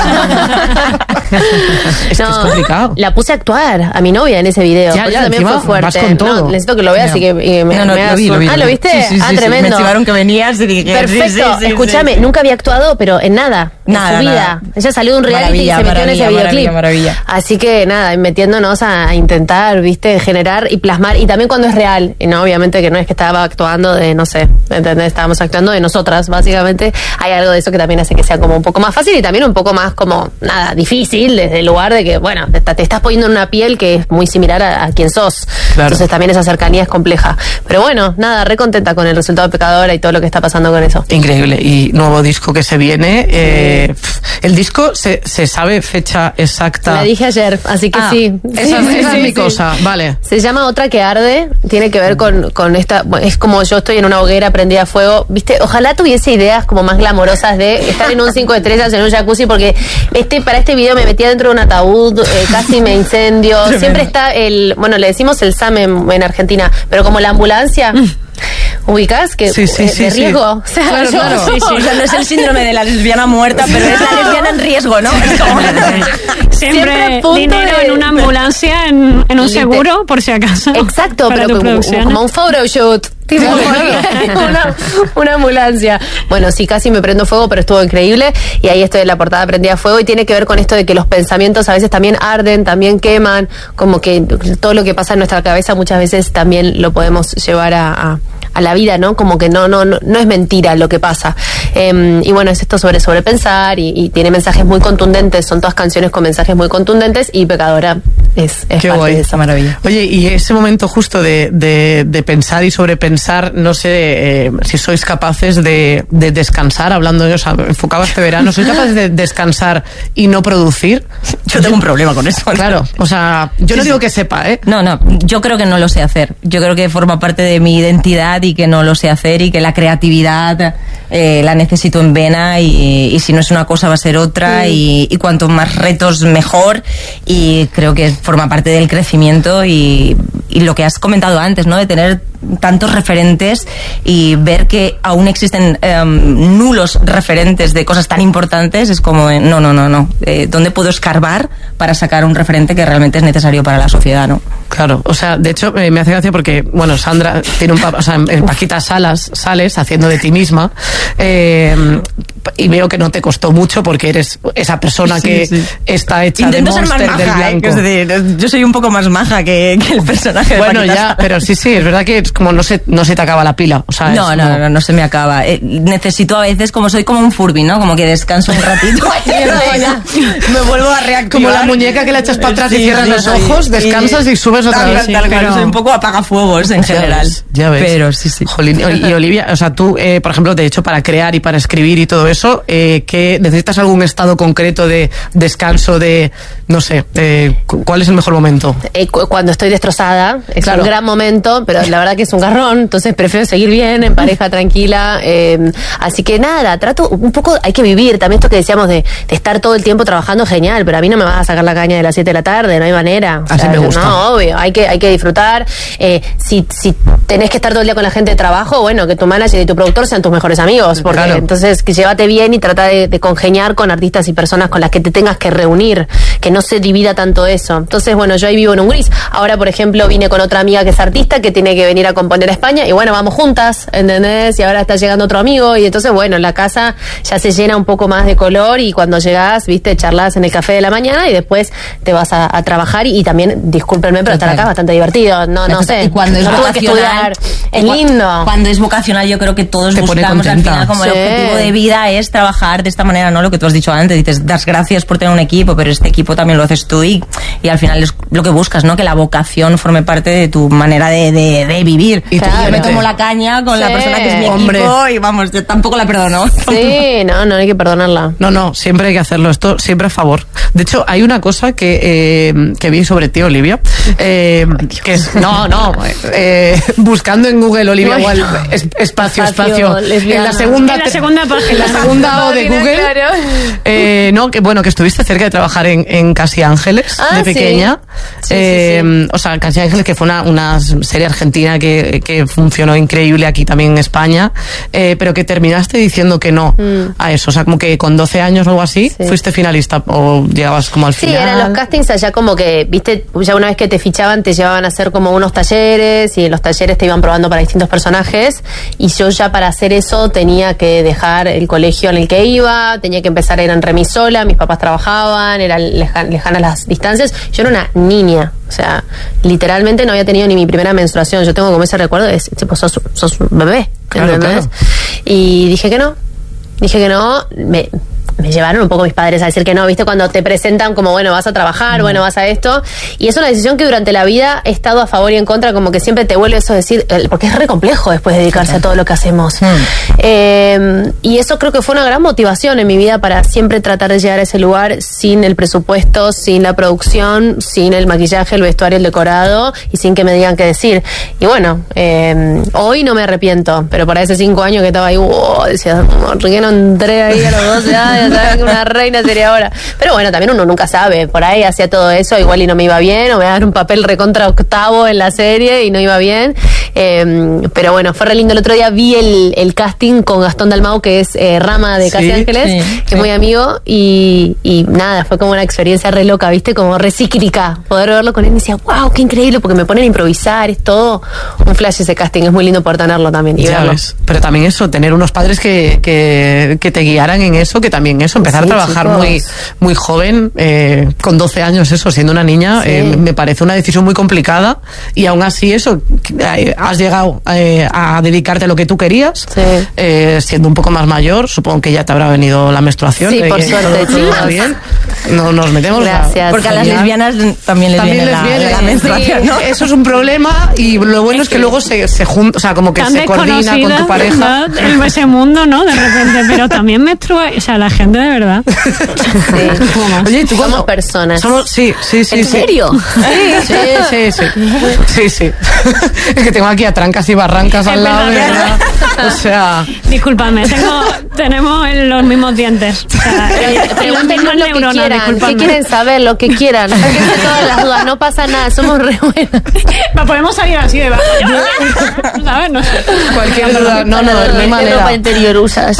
Es complicado. La puse a actuar a mi novia en ese video. Ya, también fue fuerte. Vas con todo. No, necesito que lo veas, así que lo vi. ¿lo viste? Sí, tremendo. Me chivaron que venías y dije, perfecto. Escúchame, nunca había actuado, pero en nada. En su vida. Ella salió de un reality y se metió en ese videoclip. Maravilla. Así que nada, metiéndonos a intentar, viste, generar y plasmar. Y también cuando es real. Y no, obviamente que no es que estaba actuando de, no sé, ¿entendés? Estábamos actuando de nosotras, básicamente. Hay algo de eso que también hace que sea como un poco más fácil y también un poco más como, nada, difícil, desde el lugar de que, bueno, te estás poniendo en una piel que es muy similar a quien sos. Claro. Entonces también esa cercanía es compleja. Pero bueno, nada, re contenta con el resultado de Pecadora y todo lo que está pasando con eso. Increíble. Y nuevo disco que se viene. El disco se sabe fecha exacta. La dije ayer, así que sí. Esa es mi cosa, vale. Se llama Otra que arde, tiene que ver con esta, es como yo estoy en una hoguera prendida a fuego, viste, ojalá tuviese ideas como más glamorosas de estar en un 5 estrellas en un jacuzzi, porque para este video me metía dentro de un ataúd, casi me incendio, siempre está bueno, le decimos el SAM en Argentina, pero como la ambulancia. ¿Ubicás? Que de riesgo. Sí. O sea, claro. O sea, no es el síndrome de la lesbiana muerta, pero es la lesbiana en riesgo, ¿no? Es como... Siempre dinero en una ambulancia, en un seguro, por si acaso. Exacto, pero como un photoshoot. Tipo, una ambulancia. Bueno, sí, casi me prendo fuego, pero estuvo increíble. Y ahí estoy en la portada prendida a fuego. Y tiene que ver con esto de que los pensamientos a veces también arden, también queman. Como que todo lo que pasa en nuestra cabeza muchas veces también lo podemos llevar a la vida, ¿no? Como que no es mentira lo que pasa. Y bueno, es esto sobre pensar y tiene mensajes muy contundentes. Son todas canciones con mensajes muy contundentes y Pecadora es Qué parte guay. de esa maravilla. Oye, y ese momento justo de pensar y sobrepensar, no sé si sois capaces de descansar, hablando de, o sea, enfocado este verano, ¿sois capaces de descansar y no producir? Yo tengo un problema con eso. Claro, o sea, yo no digo que sepa, ¿eh? No, yo creo que no lo sé hacer. Yo creo que forma parte de mi identidad y que no lo sé hacer y que la creatividad la necesito en vena y si no es una cosa va a ser otra y cuanto más retos mejor, y creo que forma parte del crecimiento y lo que has comentado antes, ¿no? De tener tantos referentes y ver que aún existen nulos referentes de cosas tan importantes, es como, no. ¿Dónde puedo escarbar para sacar un referente que realmente es necesario para la sociedad, no? Claro, o sea, de hecho me hace gracia porque, bueno, Sandra tiene o sea, en Paquita sales haciendo de ti misma, y veo que no te costó mucho porque eres esa persona que está hecha intento de monster ser más maja, del blanco. Es decir, yo soy un poco más maja que el personaje de Bueno, Paquita ya, pero sí, es verdad que es como no se te acaba la pila, o sea, no se me acaba. Necesito a veces, como soy como un Furby, ¿no? Como que descanso un ratito y me vuelvo a reactivar. Como la muñeca que la echas para atrás y cierras los ojos, descansas y subes otra vez. Claro, soy un poco apagafuegos en general. Ya ves. Pero sí. Jolín, y Olivia, o sea, tú, por ejemplo, de hecho, para crear y para escribir y todo eso, ¿qué necesitas algún estado concreto de descanso, de, no sé, cuál es el mejor momento? Cuando estoy destrozada, es un gran momento, pero la verdad que es un garrón, entonces prefiero seguir bien, en pareja, tranquila. Así que nada, trato un poco, hay que vivir, también esto que decíamos de estar todo el tiempo trabajando, genial, pero a mí no me vas a sacar la caña de las 7 de la tarde, no hay manera. Así me gusta. No, obvio, hay que disfrutar. Si tenés que estar todo el día con la gente de trabajo, bueno, que tu manager y tu productor sean tus mejores amigos, porque entonces que llévate bien y trata de congeniar con artistas y personas con las que te tengas que reunir, que no se divida tanto eso. Entonces, bueno, yo ahí vivo en un gris. Ahora, por ejemplo, vine con otra amiga que es artista, que tiene que venir a componer a España, y bueno, vamos juntas, ¿entendés? Y ahora está llegando otro amigo, y entonces, bueno, la casa ya se llena un poco más de color, y cuando llegás, viste, charlas en el café de la mañana, y después te vas a trabajar, y también, discúlpenme, pero estar acá es bastante divertido, no sé. Y cuando es no tuve que estudiar, es lindo. Cuando es vocacional, yo creo que todos buscamos al final como el objetivo de vida es trabajar de esta manera, ¿no? Lo que tú has dicho antes, dices, das gracias por tener un equipo, pero este equipo también lo haces tú, y al final es lo que buscas, ¿no? Que la vocación forme parte de tu manera de vivir. Y claro, yo me tomo la caña con la persona que es mi equipo, y vamos, yo tampoco la perdono. Sí, no hay que perdonarla. No, siempre hay que hacerlo, esto siempre a favor. De hecho, hay una cosa que vi sobre ti, Olivia, que es, buscando en Google, Olivia, igual, espacio, en la segunda página, en la segunda O de Google, claro. Que bueno, que estuviste cerca de trabajar en Casi Ángeles, de pequeña. Sí. O sea, Casi Ángeles, que fue una serie argentina que funcionó increíble aquí también en España, pero que terminaste diciendo que no a eso. O sea, como que con 12 años o algo así, fuiste finalista o llegabas como al final. Sí, eran los castings allá como que, viste, ya una vez que te fichaban te llevaban a hacer como unos talleres, y en los talleres te iban probando para distintos personajes, y yo ya para hacer eso tenía que dejar el colegio en el que iba, tenía que empezar a ir en remis sola, mis papás trabajaban, eran lejanas las distancias, yo era una niña, o sea, literalmente no había tenido ni mi primera menstruación, yo tengo como ese recuerdo de, tipo, sos un bebé, claro. Y dije que no, me llevaron un poco mis padres a decir que no, viste, cuando te presentan como, bueno, vas a trabajar, bueno, vas a esto, y es una decisión que durante la vida he estado a favor y en contra, como que siempre te vuelve eso a decir, porque es re complejo después dedicarse a todo lo que hacemos. Y eso creo que fue una gran motivación en mi vida para siempre tratar de llegar a ese lugar sin el presupuesto, sin la producción, sin el maquillaje, el vestuario, el decorado, y sin que me digan qué decir. Y bueno, hoy no me arrepiento, pero para esos 5 años que estaba ahí, decía, ¿por qué no entré ahí a los 12 años? ¿Sabes que una reina sería ahora? Pero bueno, también uno nunca sabe, por ahí hacía todo eso, igual y no me iba bien, o me daban un papel recontra octavo en la serie y no iba bien, pero bueno, fue re lindo. El otro día vi el casting con Gastón Dalmau, que es Rama de Casi Ángeles, que es muy amigo, y nada, fue como una experiencia re loca, viste, como re cíclica, poder verlo con él, y decía, wow, qué increíble, porque me ponen a improvisar, es todo un flash ese casting, es muy lindo por tenerlo también, y ya verlo. Ves. Pero también eso, tener unos padres que te guiaran en eso, que también eso, empezar a trabajar muy joven, con 12 años, eso, siendo una niña, me parece una decisión muy complicada, y aún así eso, has llegado a dedicarte a lo que tú querías, siendo un poco más mayor, supongo que ya te habrá venido la menstruación. Sí, por suerte, chicos. Bien. No nos metemos. Gracias. Porque a las lesbianas también les viene la menstruación, ¿no? Eso es un problema, y lo bueno es que luego se junta, o sea, como que se coordina con tu pareja. Ese mundo, ¿no? De repente, pero también menstrua, o sea, la gente de verdad. Oye, ¿tú somos personas. Sí. ¿En serio? Sí. Es que tengo aquí a trancas y barrancas al lado, ¿verdad? O sea... Discúlpame, tenemos los mismos dientes. O sea, pregúntenos lo que quieran. ¿Qué quieren saber? Lo que quieran. Sáquense todas las dudas. No pasa nada. Somos re buenas. Podemos salir así de ¿sabes? No sé. Cualquier duda. No hay manera. ¿Qué ropa interior usas?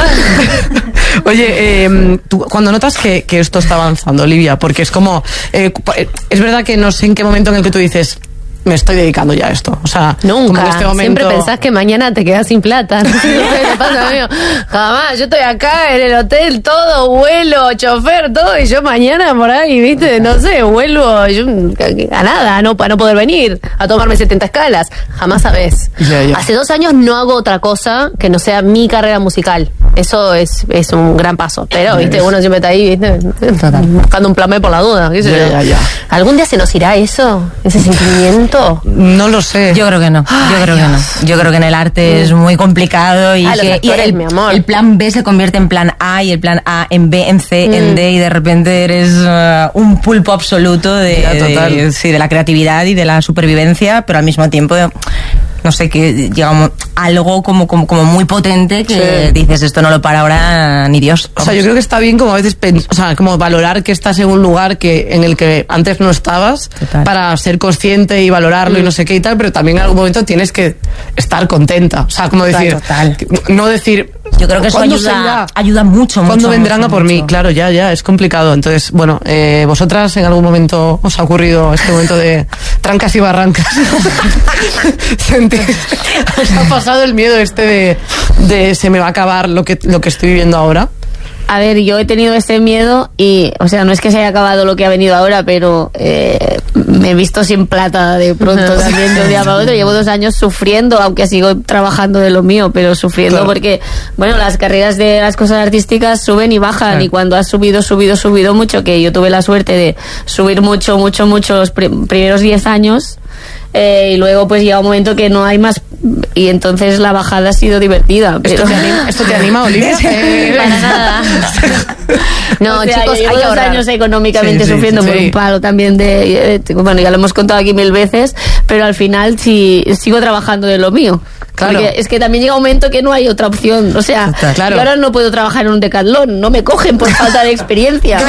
Oye, tú, cuando notas que esto está avanzando, Olivia, porque es como... es verdad que no sé en qué momento en el que tú dices... me estoy dedicando ya a esto, o sea, nunca, en este momento... siempre pensás que mañana te quedas sin plata, no sé qué te pasa, amigo, jamás, yo estoy acá en el hotel, todo, vuelo, chofer, todo, y yo mañana por ahí, viste, no sé, vuelvo a nada, para no poder venir, a tomarme 70 escalas, jamás sabés. Ya. Hace 2 años no hago otra cosa que no sea mi carrera musical, eso es un gran paso, pero, viste, uno siempre está ahí, viste, buscando un plan B por la duda, qué sé yo. Ya. ¿Algún día se nos irá eso, ese sentimiento? No lo sé. Yo creo que no. Yo creo que en el arte es muy complicado, y mi amor. El plan B se convierte en plan A, y el plan A en B, en C, en D, y de repente eres un pulpo absoluto de la creatividad y de la supervivencia, pero al mismo tiempo no sé, que llega algo como muy potente que dices, esto no lo para ahora ni Dios. O sea, yo creo que está bien como a veces como valorar que estás en un lugar en el que antes no estabas, para ser consciente y valorarlo y no sé qué y tal, pero también en algún momento tienes que estar contenta. O sea, como decir, no decir... Yo creo que eso ayuda mucho. ¿Cuándo vendrán a por mí? Claro, ya, es complicado. Entonces, bueno, vosotras en algún momento os ha ocurrido este momento de trancas y barrancas. ¿Os ha pasado el miedo de se me va a acabar lo que estoy viviendo ahora? A ver, yo he tenido ese miedo y, o sea, no es que se haya acabado lo que ha venido ahora, pero me he visto sin plata de pronto también de un día para otro. Llevo 2 años sufriendo, aunque sigo trabajando de lo mío, pero sufriendo porque, bueno, las carreras de las cosas artísticas suben y bajan y cuando has subido mucho, que yo tuve la suerte de subir mucho los primeros 10 años, y luego pues llega un momento que no hay más y entonces la bajada ha sido divertida. Pero... ¿Esto te anima, Olivia? Para nada. No, o sea, chicos, llevo 2 años económicamente sufriendo por un palo también bueno, ya lo hemos contado aquí 1000 veces, pero al final sí sigo trabajando de lo mío. Claro. Porque es que también llega un momento que no hay otra opción. O sea, yo ahora no puedo trabajar en un Decathlon, no me cogen por falta de experiencia.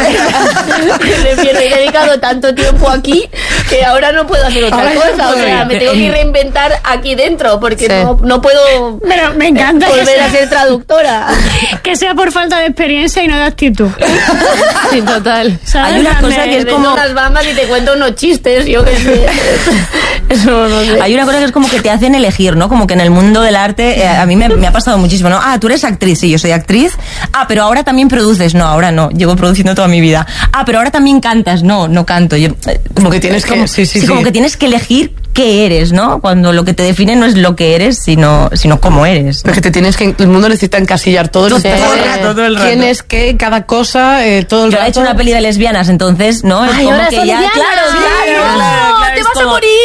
He dedicado tanto tiempo aquí que ahora no puedo hacer otra cosa. O sea, me tengo que reinventar aquí dentro porque no puedo. Pero me encanta volver a ser traductora. Que sea por falta de experiencia y no de actitud. Sí, total. ¿Sabes? Hay una cosa que es como unas bambas y te cuento unos chistes, yo que sé. Eso no sé. Hay una cosa que es como que te hacen elegir, ¿no? Como que en el mundo del arte, a mí me ha pasado muchísimo, ¿no? Tú eres actriz, sí, yo soy actriz. Pero ahora también produces. No, ahora no, llevo produciendo toda mi vida. Pero ahora también cantas. No canto. Como que tienes que... Sí. Como que tienes que elegir qué eres, ¿no? Cuando lo que te define no es lo que eres, sino cómo eres, ¿no? Porque el mundo necesita encasillar todo el rato. ¿Quién es qué? Cada cosa, todo el rato. Yo he hecho una peli de lesbianas, entonces, ¿no? Ay, como ahora que ya, claro, te vas a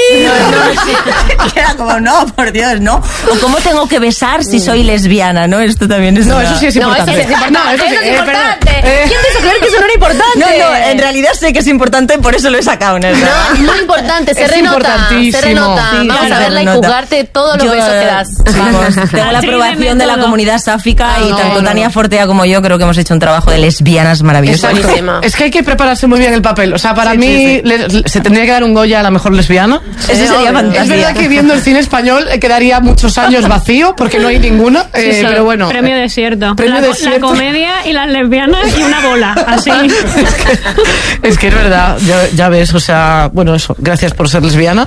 morir. Era como, no, por Dios, ¿no? O cómo tengo que besar si soy lesbiana, ¿no? Esto también es... No, eso sí es importante. Eso es importante. ¿Quién te hizo creer que eso no era importante? No, en realidad sé que es importante, por eso lo he sacado, ¿no? No, es muy importante, se renota. Vamos a verla y juzgarte todos los besos que das. Tengo la aprobación de la comunidad sáfica y tanto Tania Fortea como yo creo que hemos hecho un trabajo de lesbianas maravilloso. Es que hay que prepararse muy bien el papel. O sea, para mí se tendría que dar un Goya a la mejor lesbiana. Eso sería fantástico. Es verdad que viendo el cine español quedaría muchos años vacío porque no hay ninguna. Pero bueno. Premio desierto. La comedia y las lesbianas y una bola. Así. Es que es verdad. Ya ves, o sea, bueno, eso. Gracias por ser lesbiana.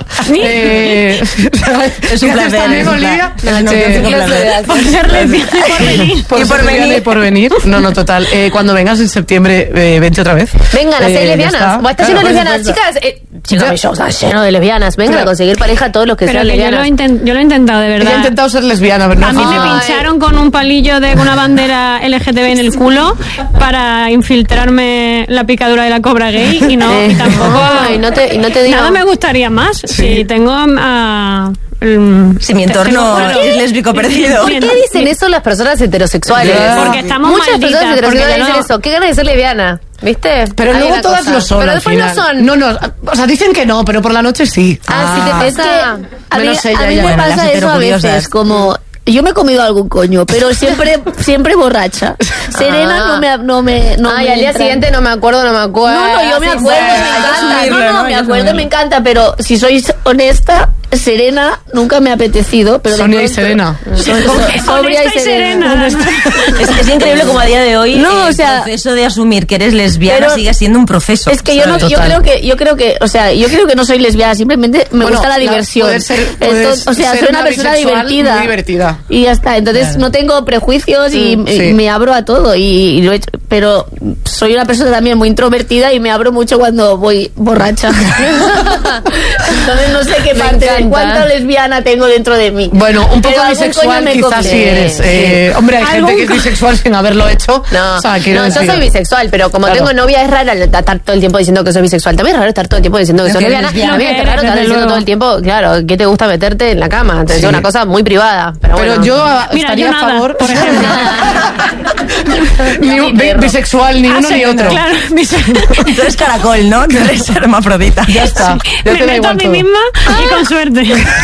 Es un placer. También, Olivia. Por ser lesbiana y por venir. No, total. Cuando vengas en septiembre, vente otra vez. Vengan a ser lesbianas. ¿Está lleno de lesbianas, chicas? Chicas, mi show está lleno de lesbianas. Vengan a conseguir pareja todos los que sean lesbianas. Yo lo he intentado, de verdad. He intentado ser lesbiana, pero no. A mí me pincharon con un palillo de una bandera LGTB en el culo para infiltrarme la picadura de la cobra gay y tampoco. Y no te digo. Nada me gustaría más. Si tengo si mi entorno es lésbico perdido. ¿Por qué dicen eso las personas heterosexuales? Porque estamos muchas personas heterosexuales dicen eso. ¿Qué ganas de ser lesbiana? ¿Viste? Pero luego todas lo son. Pero después no son. No, o sea, dicen que no, pero por la noche sí. Sí te pasa. A mí me pasa eso a veces, como... Yo me he comido algún coño, pero siempre borracha. Serena no me y al día siguiente no me acuerdo. No, yo me acuerdo, me encanta. Me acuerdo, me encanta, pero si sois honesta, Serena nunca me ha apetecido. Pero Sonia y Serena. Sobria y Serena. Es increíble como a día de hoy el proceso de asumir que eres lesbiana sigue siendo un proceso. Es que yo creo que no soy lesbiana, simplemente me gusta la diversión. Soy una persona divertida. Muy divertida. Y ya está, entonces no tengo prejuicios y me abro a todo y lo he hecho, pero soy una persona también muy introvertida y me abro mucho cuando voy borracha. Entonces no sé qué parte de cuánta lesbiana tengo dentro de mí. Bueno, un poco bisexual quizás sí eres. Hombre, hay gente que es bisexual sin haberlo hecho. Yo soy bisexual, pero como tengo novia es raro estar todo el tiempo diciendo que soy bisexual. También es raro estar todo el tiempo diciendo que soy lesbiana. También es raro estar diciendo todo el tiempo, claro, ¿qué te gusta meterte en la cama? Es una cosa muy privada. Pero yo estaría a favor. Por ejemplo. bisexual, ni uno ni otro. Claro, Tú eres caracol, ¿no? Tú eres hermafrodita. Ya está. Ya me meto a mí misma y con suerte.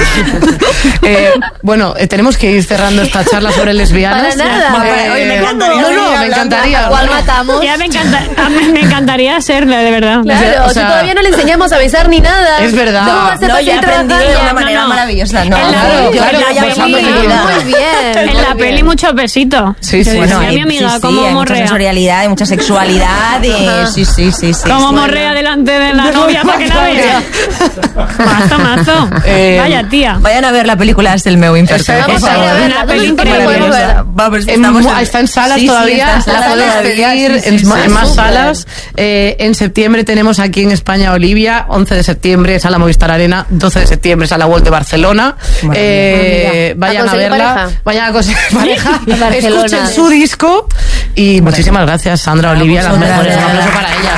Bueno, tenemos que ir cerrando esta charla sobre lesbianas. Para nada. Oye, me encantaría. Me encantaría. ¿Cuál matamos? Ya me encantaría serla, de verdad. Claro, O sea, todavía no le enseñamos a besar ni nada. Es verdad. ¿Cómo va a ser No, fácil yo he aprendido de trabajar? una manera maravillosa. No, Muy bien. En la peli muchos besitos. Sí, sí. Bueno, mi amiga, como hay mucha morrea. sensorialidad, hay mucha sexualidad. Sí. Como morrea delante de la novia para que la vea. Mazo. Vaya tía. Vayan a ver la película Es el meu infierno. Vamos a ir a verla. Una ¿Dónde peli está para increíble. verla? Está en salas Sí, todavía, está en la salas puedes todavía, pedir sí, en más súper. salas. En septiembre tenemos aquí en España Olivia, 11 de septiembre Sala Movistar Arena, 12 de septiembre Sala World de Barcelona. Vayan a verla, vayan a conseguir pareja, escuchen su disco y muchísimas gracias Sandra, Olivia, las mejores. Un aplauso para ellas.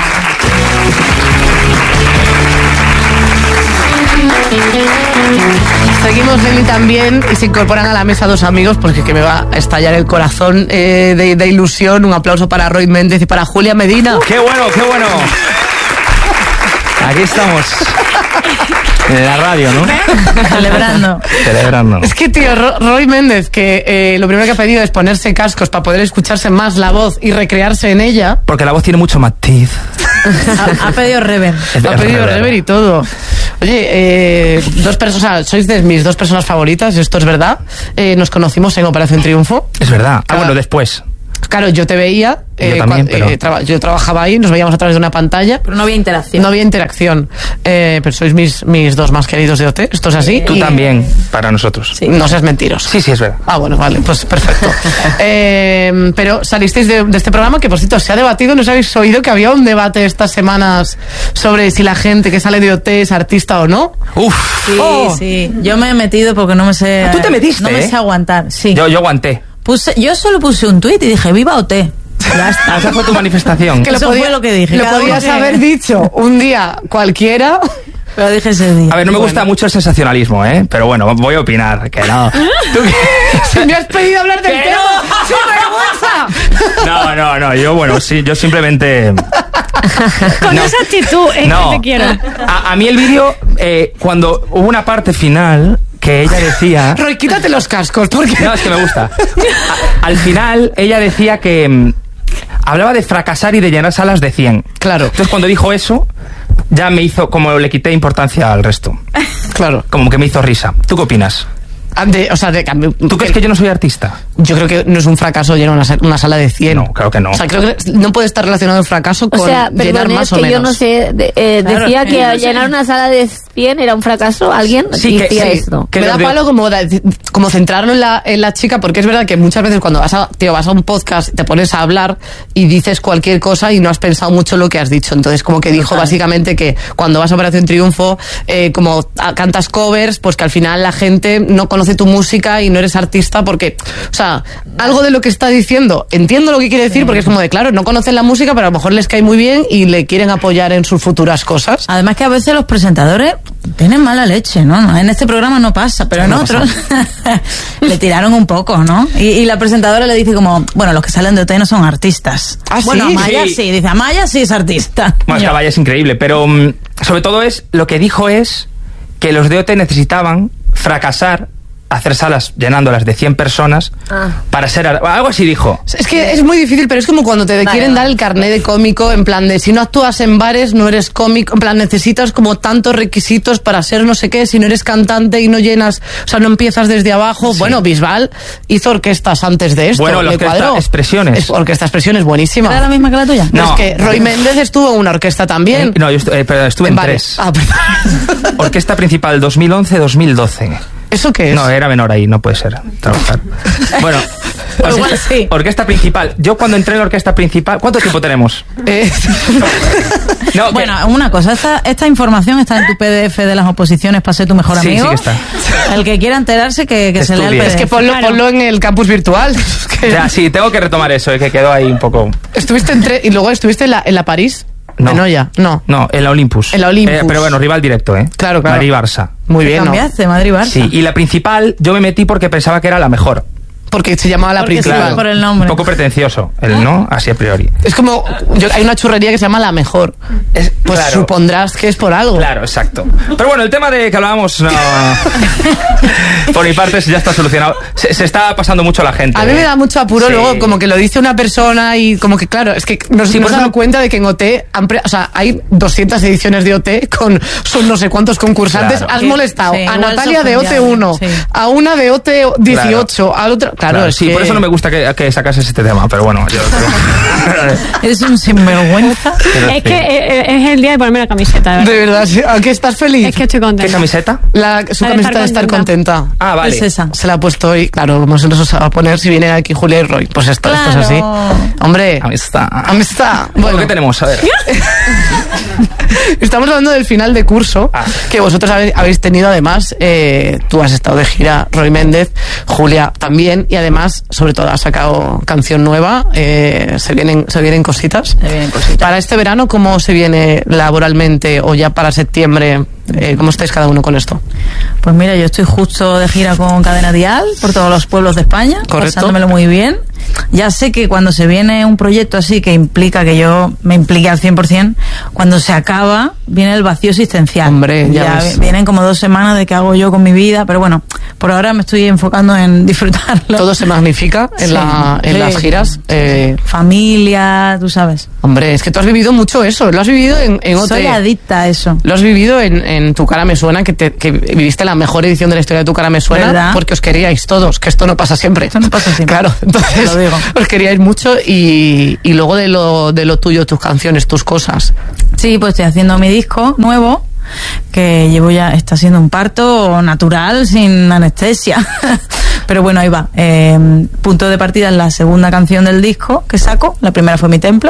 Seguimos Leli también y se incorporan a la mesa dos amigos porque que me va a estallar el corazón de ilusión. Un aplauso para Roy Méndez y para Julia Medina. ¡Qué bueno! Aquí estamos. En la radio, ¿no? Celebrando. Es que, tío, Roy Méndez, que lo primero que ha pedido es ponerse cascos para poder escucharse más la voz y recrearse en ella. Porque la voz tiene mucho matiz. Ha pedido reverb. Ha pedido reverb y todo. Oye, sois de mis dos personas favoritas, esto es verdad. Nos conocimos en Operación Triunfo. Es verdad. Bueno, después. Claro, yo te veía. Yo también, pero... yo trabajaba ahí, nos veíamos a través de una pantalla. Pero no había interacción. No había interacción. Pero sois mis dos más queridos de OT, esto es así. Tú también, para nosotros. Sí. No seas mentiroso. Sí, es verdad. Ah, bueno, vale, pues perfecto. Pero salisteis de este programa que, por cierto, se ha debatido, ¿no os habéis oído que había un debate estas semanas sobre si la gente que sale de OT es artista o no? Uf. Sí. Yo me he metido porque no me sé... ¿Tú te metiste? No me sé aguantar, sí. Yo aguanté. Yo solo puse un tuit y dije, ¡viva OT! Ya está. Esa fue tu manifestación. Eso fue lo que dije. Lo podías haber dicho un día cualquiera. Pero dije ese día. A ver, no me gusta mucho el sensacionalismo, ¿eh? Pero bueno, voy a opinar, que no. Si me has pedido hablar del tema, ¡sin vergüenza! No, yo simplemente... Con esa actitud es que te quiero. A mí el vídeo, cuando hubo una parte final... que ella decía... Roy, quítate los cascos, porque... No, es que me gusta. Al final, ella decía que... hablaba de fracasar y de llenar salas de 100. Claro. Entonces, cuando dijo eso, ya me hizo... como le quité importancia al resto. Claro. Como que me hizo risa. ¿Tú qué opinas? ¿Tú crees que yo no soy artista? Yo creo que no es un fracaso llenar una sala de 100. No, claro que no. O sea, creo que no puede estar relacionado el fracaso con llenar más o menos. Yo no sé, decía que llenar una sala de 100 era un fracaso. ¿Alguien decía esto? Me da palo como centrarlo en la chica, porque es verdad que muchas veces cuando vas a un podcast te pones a hablar y dices cualquier cosa y no has pensado mucho lo que has dicho. Entonces como que dijo básicamente que cuando vas a Operación Triunfo, como cantas covers, pues que al final la gente no conoce tu música y no eres artista porque, o sea, algo de lo que está diciendo, entiendo lo que quiere decir, porque es como de, claro, no conocen la música, pero a lo mejor les cae muy bien y le quieren apoyar en sus futuras cosas. Además que a veces los presentadores tienen mala leche, ¿no? En este programa no pasa, pero en otros le tiraron un poco, ¿no? Y la presentadora le dice como, bueno, los que salen de OT no son artistas. ¿Ah, bueno, sí? Amaya sí, dice, Amaya sí es artista. Bueno, es que Amaya es increíble, pero sobre todo lo que dijo es que los de OT necesitaban fracasar, hacer salas llenándolas de 100 personas para ser... Algo así dijo. Es que es muy difícil, pero es como cuando te quieren dar el carnet de cómico, en plan de si no actúas en bares no eres cómico, en plan necesitas como tantos requisitos para ser no sé qué, si no eres cantante y no llenas, o sea, no empiezas desde abajo. Sí. Bueno, Bisbal hizo orquestas antes de esto. Bueno, la Orquesta Expresiones. Orquesta Expresiones, buenísima. ¿Era la misma que la tuya? No, es que Roy Méndez estuvo en una orquesta también. No, yo estuve en 3. Orquesta principal 2011-2012. ¿Eso qué es? No, era menor ahí, no puede ser trabajar. Bueno, igual sí. Orquesta principal. Yo cuando entré en la orquesta principal... ¿Cuánto tiempo tenemos? No, bueno, una cosa, esta información está en tu PDF de las oposiciones para ser tu mejor amigo. Sí que está. El que quiera enterarse que se lea el PDF. Es que ponlo en el campus virtual. Ya, sí, tengo que retomar eso, que quedó ahí un poco... Y luego estuviste en la París. No. En Noya, no. No, en la Olympus. En la Olympus. Pero bueno, rival directo, ¿eh? Claro, Madrid-Barça. Muy bien, ¿Cambiaste? Madrid-Barça. Sí, y la principal yo me metí porque pensaba que era la mejor. porque se llamaba la principal. Claro, por el nombre. Un poco pretencioso, el no, así a priori. Es como, hay una churrería que se llama La Mejor. Pues claro, supondrás que es por algo. Claro, exacto. Pero bueno, el tema de que hablábamos, no, por mi parte ya está solucionado. Se está pasando mucho la gente. A mí me da mucho apuro, luego como que lo dice una persona y como que claro, es que nos hemos dado cuenta de que en OT hay 200 ediciones de OT con son no sé cuántos concursantes. Claro. Has molestado a Natalia de OT1, a una de OT18, al otro. Claro, sí, por eso no me gusta que sacases este tema, pero bueno, yo es un sinvergüenza. Es que es el día de ponerme la camiseta, de verdad. ¿A qué estás feliz? Es que estoy contenta. ¿Qué camiseta? Su camiseta de estar contenta. Ah, vale. Es esa. Se la ha puesto hoy, claro, como se nos va a poner si viene aquí Julia y Roy. Pues esto es así. Hombre, amistad. Bueno, ¿qué tenemos? A ver. Estamos hablando del final de curso que vosotros habéis tenido. Además, tú has estado de gira, Roy Méndez, Julia también, y además, sobre todo, has sacado canción nueva. Se vienen cositas. Para este verano, ¿cómo se viene laboralmente o ya para septiembre? ¿Cómo estáis cada uno con esto? Pues mira, yo estoy justo de gira con Cadena Dial por todos los pueblos de España, pasándomelo muy bien. Ya sé que cuando se viene un proyecto así que implica que yo me implique al 100%, cuando se acaba viene el vacío existencial. Hombre, ya vienen como 2 semanas de qué hago yo con mi vida, pero bueno, por ahora me estoy enfocando en disfrutarlo. Todo se magnifica en las giras. Familia, tú sabes. Hombre, es que tú has vivido mucho eso, lo has vivido en OT. Soy adicta a eso. Lo has vivido en Tu Cara Me Suena, que viviste la mejor edición de la historia de Tu Cara Me Suena, ¿verdad? Porque os queríais todos, que esto no pasa siempre. Esto no pasa siempre. Claro, entonces lo digo. Os queríais mucho y luego de lo tuyo, tus canciones, tus cosas. Sí, pues estoy haciendo mi disco nuevo, que está siendo un parto natural, sin anestesia. Pero bueno, ahí va. Punto de partida es la segunda canción del disco que saco. La primera fue Mi Templo.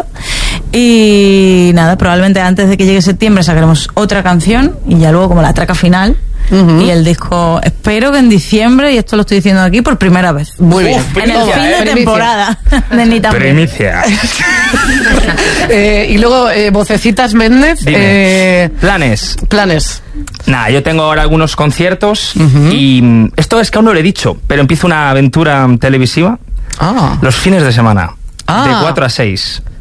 Y nada, probablemente antes de que llegue septiembre sacaremos otra canción y ya luego como la traca final. Y el disco, espero que en diciembre, y esto lo estoy diciendo aquí por primera vez. Muy bien. En el fin de temporada de Ni Tan Bien. Primicia. Y luego, Vocecitas Méndez. Planes. Nada, yo tengo ahora algunos conciertos y esto es que aún no lo he dicho, pero empiezo una aventura televisiva los fines de semana, de 4 a 6.